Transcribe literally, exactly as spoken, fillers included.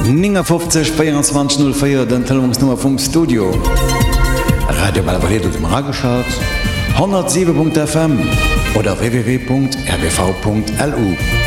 fünfzig vierundzwanzig null vier den Telefonsnummer vom Studio. Radio Balvalet dem Rageschat, hundertsieben Punkt F M oder w w w Punkt r b v Punkt l u.